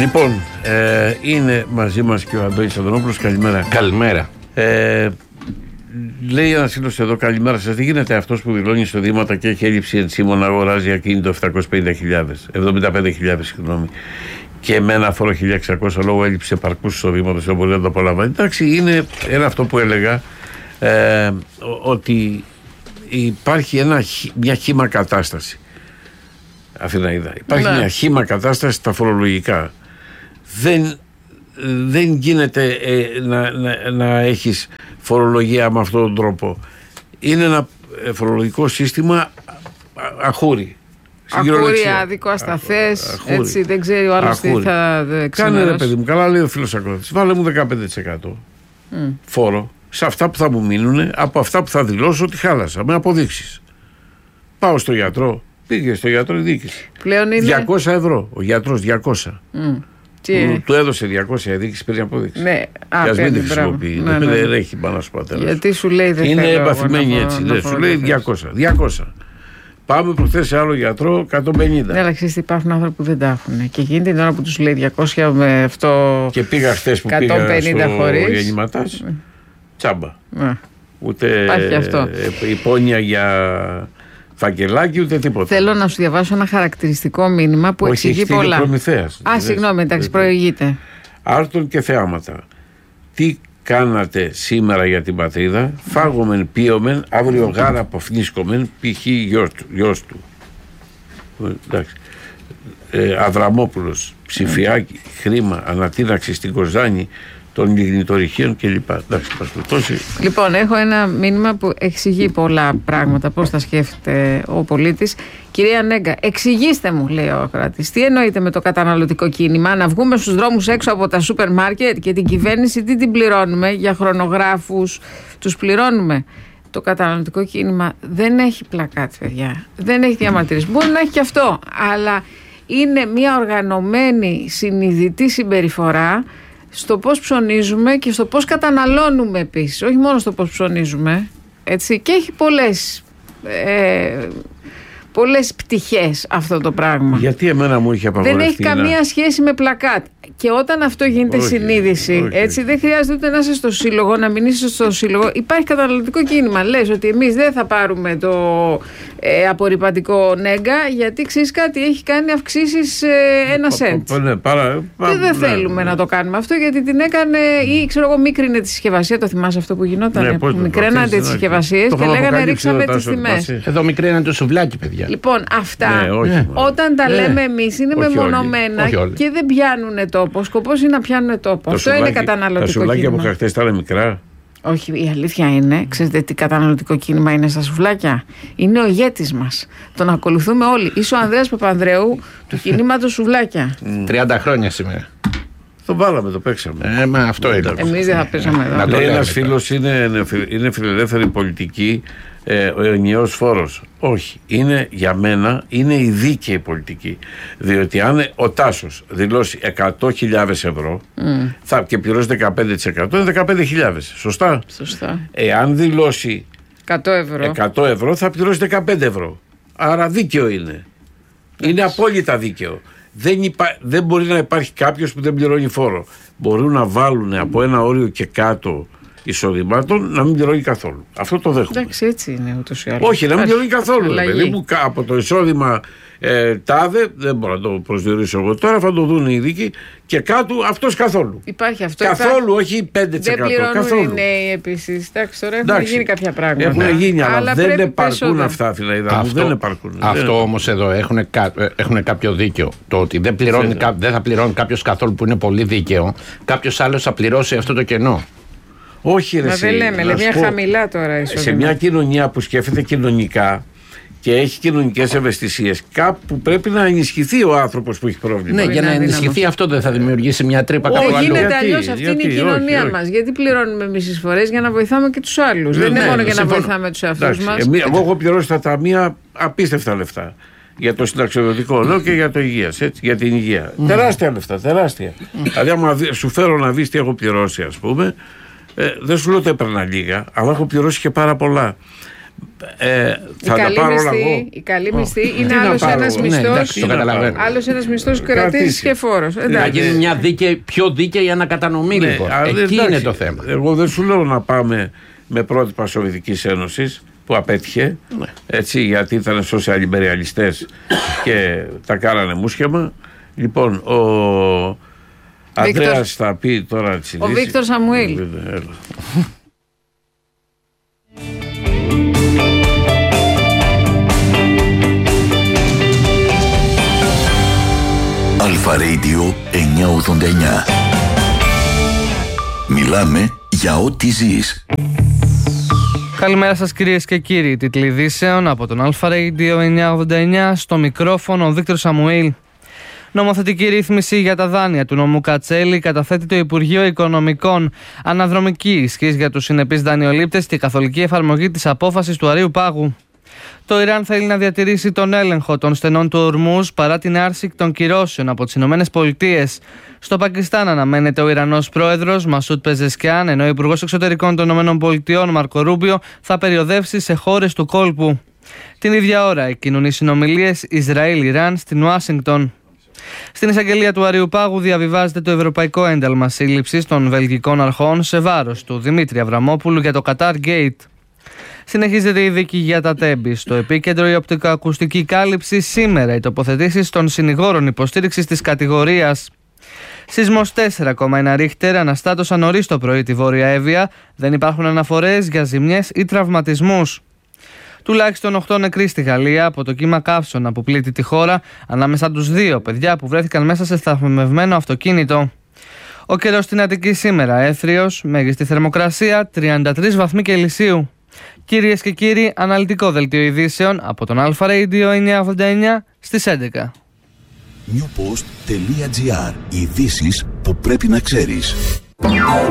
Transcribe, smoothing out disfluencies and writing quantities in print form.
Λοιπόν, είναι μαζί μας και ο Αντώνης Αντωνόπουλος. Καλημέρα. Καλημέρα. Λέει ένας φίλος εδώ, καλημέρα σας. Τι γίνεται αυτός που δηλώνει εισοδήματα και έχει έλλειψη ενσύμων να αγοράζει ακίνητο 75.000, συγγνώμη, και με ένα φόρο 1.600 λόγω έλλειψη επαρκούς εισοδήματος δεν μπορεί να το απολαμβάνει? Εντάξει, είναι ένα αυτό που έλεγα, ότι υπάρχει μια χύμα κατάσταση. Αθηναίδα. Υπάρχει μια χύμα κατάσταση στα φορολογικά. Δεν γίνεται να έχεις φορολογία με αυτόν τον τρόπο. Είναι ένα φορολογικό σύστημα αχούρι. Αχούρι, άδικο, ασταθές. Έτσι, δεν ξέρει ο άλλος τι θα ξημερώσει. Κάνε ρε παιδί μου, καλά λέει ο φίλος ακρότης. Βάλε μου 15% φόρο σε αυτά που θα μου μείνουν από αυτά που θα δηλώσω ότι χάλασα. Με αποδείξεις. Πάω στο γιατρό. Πήγε στο γιατρό η διοίκηση. Πλέον είναι 200 ευρώ. Ο γιατρός 200. Του έδωσε 200 η διοίκηση, παίρνει αποδείξει. Ναι, και ας μην τη χρησιμοποιεί. Δεν έχει πάνω σου πατέρα. Γιατί σου λέει δεν είναι εμπαθημένη έτσι. Σου λέει 200. Πάμε προχθές σε άλλο γιατρό 150. Ναι, αλλά ξέρεις, υπάρχουν άνθρωποι που δεν τα έχουν. Και γίνεται την ώρα που τους λέει 200 με αυτό. Και πήγα χθες που πήγα στο γεννηματάς. Τσάμπα. Ούτε υπόνοια για φακελάκι ούτε τίποτα. Θέλω να σου διαβάσω ένα χαρακτηριστικό μήνυμα που εξηγεί πολλά. Προμηθέας. Συγγνώμη, εντάξει, προηγείται. Άρτων και θεάματα. Τι κάνατε σήμερα για την πατρίδα? Φάγομεν, πίωμεν, αύριο γάρα αποφνίσκομεν, π.χ. γιος του. Εντάξει. Αβραμόπουλος, ψηφιάκι, χρήμα, ανατείναξη στην Κοζάνη των λιγνητορυχείων κλπ. Λοιπόν, έχω ένα μήνυμα που εξηγεί πολλά πράγματα, πώς τα σκέφτεται ο πολίτης. Κυρία Νέγκα, εξηγήστε μου, λέει ο ακροατής, τι εννοείται με το καταναλωτικό κίνημα? Να βγούμε στους δρόμους έξω από τα σούπερ μάρκετ και την κυβέρνηση τι την πληρώνουμε? Για χρονογράφους τους πληρώνουμε? Το καταναλωτικό κίνημα δεν έχει πλακάτ, παιδιά. Δεν έχει διαμαρτυρίες. Μπορεί να έχει και αυτό, αλλά είναι μια οργανωμένη συνειδητή συμπεριφορά στο πώς ψωνίζουμε και στο πώς καταναλώνουμε επίσης. Όχι μόνο στο πώς ψωνίζουμε, έτσι, και έχει πολλές πτυχές αυτό το πράγμα. Γιατί εμένα μου είχε απαγορευτεί? Δεν έχει καμία σχέση με πλακάτ. Και όταν αυτό γίνεται συνείδηση, έτσι, δεν χρειάζεται ούτε να είσαι στο σύλλογο, να μην είσαι στο σύλλογο. Υπάρχει καταναλωτικό κίνημα. Λες ότι εμείς δεν θα πάρουμε το απορριπαντικό Νέγκα, γιατί ξέρεις κάτι, έχει κάνει αυξήσεις 1 σέντ. Και δεν θέλουμε να το κάνουμε αυτό, γιατί την έκανε, ή ξέρω εγώ, μίκρινε τη συσκευασία. Το θυμάσαι αυτό που γινόταν? Μικραίνατε τις συσκευασίες και λέγανε ρίξαμε τις τιμές. Εδώ μικραίνανε το σουβλάκι, παιδιά. Λοιπόν, αυτά όταν τα λέμε εμείς είναι μεμονωμένα και δεν πιάνουν τόπο. Ο σκοπός είναι να πιάνουν τόπο. Αυτό είναι καταναλωτικό κίνημα. Τα σουβλάκια που είχα χτες ήταν μικρά. Όχι, η αλήθεια είναι, ξέρετε τι καταναλωτικό κίνημα είναι στα σουβλάκια? Είναι ο ηγέτης μας. Τον ακολουθούμε όλοι. Είσαι ο Ανδρέας Παπανδρέου του κινήματος σουβλάκια. 30 χρόνια σήμερα. Το βάλαμε, το παίξαμε. Μα αυτό είναι. Εμείς δεν θα παίζαμε εδώ. Λέει ένας φίλος, είναι φιλελεύθερη πολιτική, ο ενιαίος φόρος. Όχι, είναι για μένα, είναι η δίκαιη πολιτική. Διότι αν ο Τάσος δηλώσει 100.000 ευρώ και πληρώσει 15%, είναι 15.000. Σωστά. Εάν δηλώσει 100 ευρώ θα πληρώσει 15 ευρώ. Άρα δίκαιο είναι. Είναι απόλυτα δίκαιο. Δεν μπορεί να υπάρχει κάποιος που δεν πληρώνει φόρο. Μπορούν να βάλουν από ένα όριο και κάτω εισοδημάτων να μην πληρώνει καθόλου. Αυτό το δέχομαι. Εντάξει, έτσι είναι ούτως ή άλλως. Όχι, να μην πληρώνει καθόλου. Παιδί μου, από το εισόδημα τάδε, δεν μπορώ να το προσδιορίσω εγώ τώρα, θα το δουν οι ειδικοί, και κάτω αυτός καθόλου. Υπάρχει αυτό. Καθόλου, όχι 5%. Δεν πληρώνουν καθόλου. Οι νέοι επίσης. Εντάξει, τώρα έχουν γίνει κάποια πράγματα. Έχουν γίνει, αλλά δεν επαρκούν αυτά, Φιλαίδα. Δεν επαρκούν. Αυτό όμως εδώ έχουν κάποιο δίκιο. Το ότι δεν θα πληρώνει κάποιος καθόλου, που είναι πολύ δίκαιο, κάποιος άλλος θα πληρώσει αυτό το κενό. Όχι, ρε, δεν λέμε, λέει μια χαμηλά τώρα εισόδημα. Σε μια κοινωνία που σκέφτεται κοινωνικά και έχει κοινωνικές ευαισθησίες, κάπου πρέπει να ενισχυθεί ο άνθρωπος που έχει πρόβλημα. Ναι, για να ενισχυθεί αυτό δεν θα δημιουργήσει μια τρύπα κάπου αλλού? Γίνεται αλλιώς, αυτή είναι η κοινωνία μας. Γιατί πληρώνουμε εμείς εισφορές? Για να βοηθάμε και τους άλλους. Δεν είναι μόνο για να βοηθάμε τους εαυτούς μας. Εγώ έχω πληρώσει στα ταμεία απίστευτα λεφτά. Για το συνταξιοδοτικό λέω και για το υγείας, έτσι, για την υγεία. Τεράστια λεφτά, τεράστια. Δηλαδή, άμα σου φέρω να δεις τι έχω πληρώσει, ας πούμε, δεν σου λέω ότι έπαιρνα λίγα, αλλά έχω πληρώσει και πάρα πολλά. θα τα πάρω όλα εγώ. Η καλή μισθή είναι άλλος ένας μισθός κρατήσεις και φόρος. Να γίνει μια πιο δίκαιη ανακατανομή, λοιπόν. Εκεί είναι το θέμα. Εγώ δεν σου λέω να πάμε με πρότυπα Σοβιετικής Ένωσης που απέτυχε, έτσι, γιατί ήταν σοσιαλιμπεριαλιστές και τα κάνανε μουσχεμα. Λοιπόν, ο Ανδρέας θα πει τώρα τις ειδήσεις. Ο Βίκτορ Σαμουήλ. Αλφα Radio 989. Μιλάμε για ό,τι ζεις. Καλημέρα σας κυρίες και κύριοι. Τίτλοι ειδήσεων από τον Αλφα Radio 989. Στο μικρόφωνο ο Βίκτορ Σαμουήλ. Νομοθετική ρύθμιση για τα δάνεια του νόμου Κατσέλη καταθέτει το Υπουργείο Οικονομικών. Αναδρομική ισχύς για τους συνεπείς δανειολήπτες και καθολική εφαρμογή της απόφασης του Αρείου Πάγου. Το Ιράν θέλει να διατηρήσει τον έλεγχο των στενών του Ορμούζ παρά την άρση των κυρώσεων από τις ΗΠΑ. Στο Πακιστάν αναμένεται ο Ιρανός πρόεδρος Μασούτ Πεζεσκιάν, ενώ ο Υπουργός Εξωτερικών των ΗΠΑ Μάρκο Ρούμπιο θα περιοδεύσει σε χώρες του κόλπου. Την ίδια ώρα εκκινούν οι συνομιλίες Ισραήλ-Ιράν στην Ουάσιγκτον. Στην εισαγγελία του Αρείου Πάγου διαβιβάζεται το Ευρωπαϊκό Ένταλμα Σύλληψης των Βελγικών Αρχών σε βάρος του Δημήτρη Αβραμόπουλου για το Qatar Gate. Συνεχίζεται η δίκη για τα Τέμπη. Στο επίκεντρο η οπτικοακουστική κάλυψη, σήμερα οι τοποθετήσεις των συνηγόρων υποστήριξης της κατηγορίας. Σεισμός 4,1 Ρίχτερ αναστάτωσαν νωρίς το πρωί τη Βόρεια Εύβοια. Δεν υπάρχουν αναφορές για ζημιές ή τραυματισμούς. Τουλάχιστον 8 νεκροί στη Γαλλία από το κύμα καύσωνα που πλήττει τη χώρα, ανάμεσα τους 2 παιδιά που βρέθηκαν μέσα σε σταθμευμένο αυτοκίνητο. Ο καιρός στην Αττική σήμερα έθριος, μέγιστη θερμοκρασία 33 βαθμοί Κελσίου. Κυρίες και κύριοι, αναλυτικό δελτίο ειδήσεων από τον Αλφα Radio 989 στις 11. Newpost.gr. Ειδήσεις που πρέπει να ξέρεις.